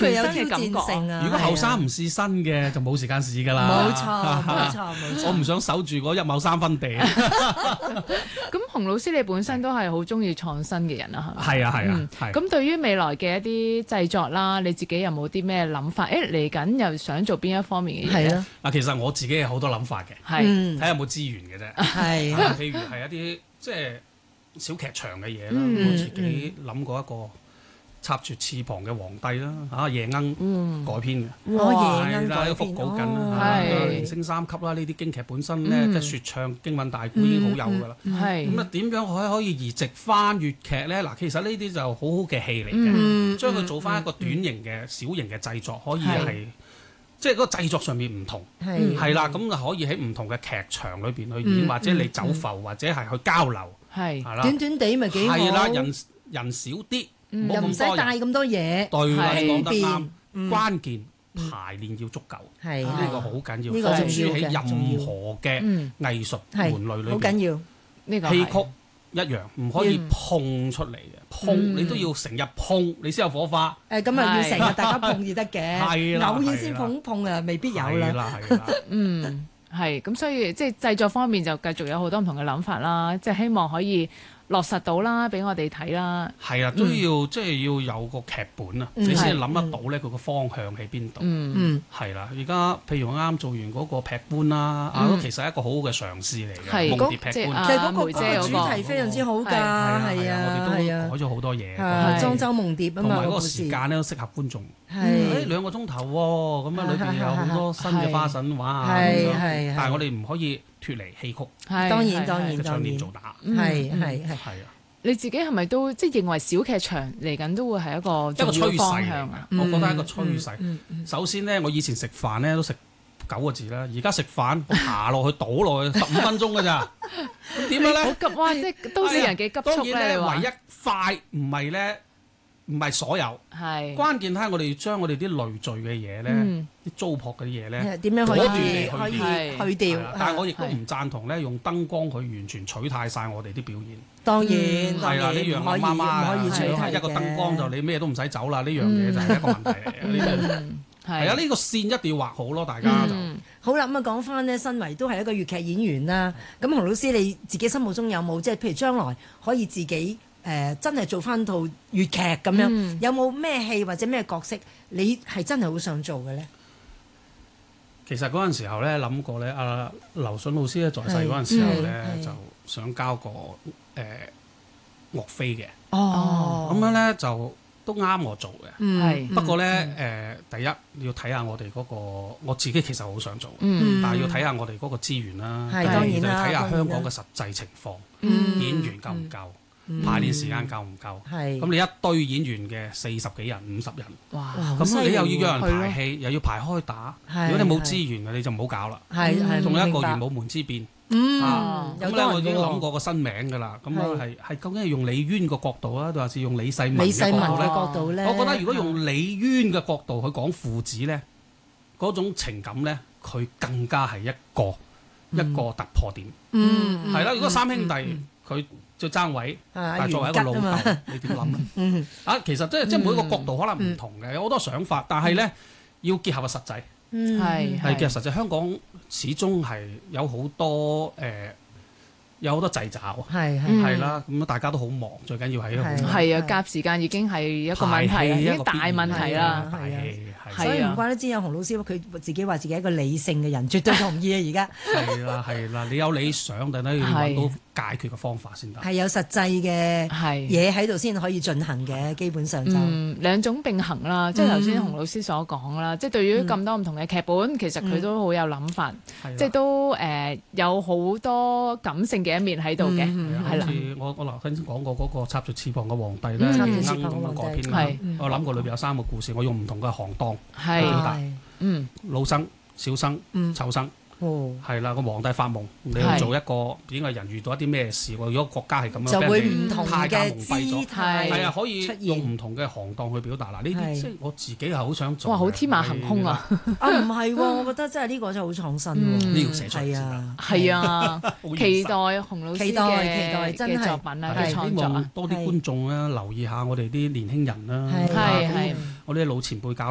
佢有挑戰性啊！ 如果後生唔試新嘅，就冇時間試㗎啦。 冇錯，冇錯，冇錯。 我唔想守住嗰一畝三分地。 咁洪老師你本身都係好中意創新嘅人啊，係咪？ 係啊，係啊。 咁對於未來嘅一啲製作啦，你自己有冇啲咩諗法？嚟緊又想做邊一方面嘅嘢咧？ 嗱，其實我自己有好多諗法嘅，睇下有冇資源嘅啫。 係， 譬如係一啲即係小劇場嘅嘢啦，我自己諗過一個插住翅膀嘅皇帝啦，夜鶯改編嘅， 夜鶯改編， 復稿緊啦，連升3級啦，呢啲京劇本身咧，即係説唱京韻大鼓已經好有㗎啦。咁啊，點樣可以移植翻粵劇咧？嗱，其實呢啲就好好嘅戲嚟嘅，將佢做翻一個短型嘅小型嘅製作，可以係即係嗰個製作上面唔同，係啦，咁就可以喺唔同嘅劇場裏邊去演，或者你走埠，或者係去交流，係啦， 短短地咪幾好， 係啦，人少啲。 又唔使帶咁多嘢， 對啦，你講得啱。關鍵排練要足夠，呢個好緊要。 呢個重要嘅。 喺任何嘅藝術門類裏邊， 好緊要。 呢個戲曲一樣，唔可以碰出嚟嘅。碰你都要成日碰，你先有火花。 咁啊，要成日大家碰至得嘅。 係啦， 偶爾先碰啊，未必有啦。 係啦，係啦。 係咁，所以即係製作方面就繼續有好多唔同嘅諗法啦，即係希望可以落實到啦，俾我哋睇啦。係啊，都要即係要有個劇本啊，你先諗得到咧佢個方向喺邊度。係啦，而家譬如我啱做完嗰個劈棺啦，其實係一個好好嘅嘗試嚟嘅。夢蝶劈棺， 其實嗰個主題非常之好㗎，係啊， 我哋都改咗好多嘢。 莊周夢蝶啊嘛， 同埋嗰個時間咧都適合觀眾。 係 2個鐘頭喎，咁樣裏邊有好多新嘅花神話，但係我哋唔可以脫離戲曲。 當然唱念做打。 係啊！ 你自己係咪都即係認為小劇場嚟緊都會係一個趨勢啊？ 我覺得係一個趨勢。首先咧，我以前食飯咧都食9個字啦，而家食飯我爬落去倒落去15分鐘㗎咋？咁點樣咧？ 好急哇！即係都市人幾急促咧？ 唯一快唔係咧，唔係所有。係關鍵睇下我哋將我哋啲累贅嘅嘢咧，啲糟粕嗰啲嘢咧， 點樣可以去掉？ 但係我亦都唔贊同咧，用燈光去完全取代晒我哋啲表演。 當然係啦，呢樣我媽媽可以取替一個燈光就你咩都唔使走啦，呢樣嘢就係一個問題嚟嘅。係啊，呢個線一定要畫好咯，大家就好啦。咁啊，講翻呢，身為都係一個粵劇演員啦。咁洪老師你自己心目中有冇即係譬如將來可以自己真係做翻套粵劇咁樣？有冇咩戲或者咩角色你係真係好想做嘅咧？ 其實嗰陣時候咧諗過咧，阿劉筍老師咧在世嗰陣時候咧就想交個岳飛嘅。咁樣咧就都啱我做嘅。不過咧第一要睇下我哋嗰個，我自己其實好想做，但係要睇下我哋嗰個資源啦。 當然啦， 睇下香港嘅實際情況，演員夠唔夠？排練時間夠唔夠？咁你一堆演員嘅40幾人、50人，咁你又要約人排戲，又要排開打。如果你冇資源嘅，你就唔好搞啦。仲有一個元武門之變。咁咧我已經諗過個新名㗎啦。咁啊係究竟係用李淵個角度啊，定還是用李世民嘅角度咧？我覺得如果用李淵嘅角度去講父子咧，嗰種情感咧，佢更加係一個突破點。係啦，如果三兄弟佢就爭位，但係作為一個老豆，你點諗咧？其實即係每個角度可能唔同嘅，有好多想法，但係咧要結合個實際，係結合實際。香港始終係有好多掣肘，係啦，咁大家都好忙，最緊要係一個係啊，夾時間已經係一個問題，已經大問題啦。 所以唔怪得知有洪老師佢自己話自己係一個理性嘅人，絕對同意啊！而家係啦，你有理想，但係你要揾到解決嘅方法先得。係有實際嘅嘢喺度先可以進行嘅，基本上就兩種並行啦。即係頭先洪老師所講啦，即係對於咁多唔同嘅劇本，其實佢都好有諗法，即係都有好多感性嘅一面喺度嘅。係啦， 我頭先講過嗰個插住翅膀嘅皇帝咧，咁樣改編，我諗過裏邊有3個故事，我用唔同嘅行當去表達，老生、小生、丑生。係啦，個皇帝發夢，你要做一個點嘅人遇到一啲咩事？如果國家係咁樣， 就會唔同嘅姿態， 係啊，可以用唔同嘅行當去表達。嗱，呢啲即係我自己係好想做。 哇，好天馬行空啊！ 唔係喎，我覺得真係呢個真係好創新喎。 呢個寫出嚟先得。 係啊，期待洪老師嘅真係作品啊，嘅創作啊， 多啲觀眾啦，留意下我哋啲年輕人啦，我哋老前輩教